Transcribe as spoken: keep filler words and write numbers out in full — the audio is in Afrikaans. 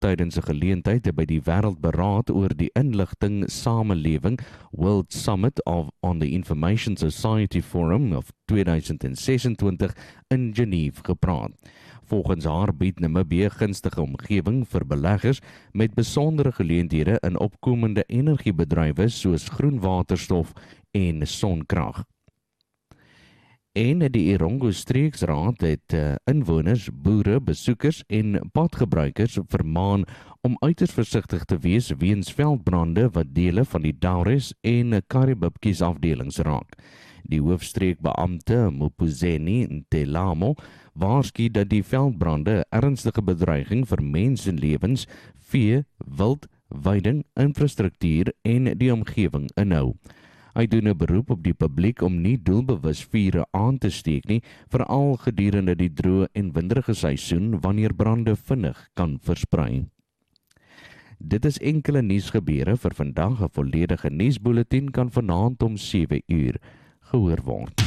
tydens 'n geleentheid by die Wêreldberaad oor die inligting samelewing World Summit of on the Information Society Forum of tweeduisend sesentwintig in Genève gepraat. Volgens haar bied Namibië gunstige omgewing vir beleggers met besondere geleenthede in opkomende energiebedrywe soos groen waterstof en sonkrag. En die Erongo Streeksraad het uh, inwoners, boere, besoekers en padgebruikers vermaan om uiters versigtig te wees weens veldbrande wat dele van die Daures en Karibibkies afdelings raak. Die hoofstreekbeampte Mupuzeni Ntelamo waarsku dat die veldbrande ernstige bedreiging vir mensenlewens, vee, wild, weiding, infrastruktuur en die omgewing inhou. Hy doen 'n beroep op die publiek om nie doelbewus vure aan te steek nie, veral gedurende die droë en winderige seisoen wanneer brande vinnig kan versprei. Dit is enkele nuusgebeure vir vandag. 'n Volledige nuusbulletin kan vanaand om sewe uur gehoor word.